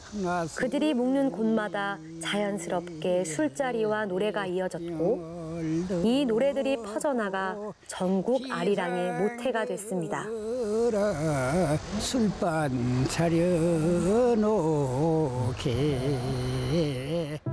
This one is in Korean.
그들이 묵는 곳마다 자연스럽게 술자리와 노래가 이어졌고 이 노래들이 퍼져나가 전국 아리랑의 모태가 됐습니다. 술반 차려놓게